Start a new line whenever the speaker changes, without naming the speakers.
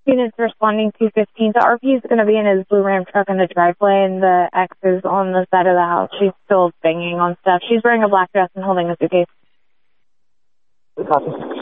Units responding 215 to RP is going to be in his blue Ram truck in the driveway, and the ex is on the side of the house. She's still banging on stuff. She's wearing a black dress and holding a suitcase.
Copy.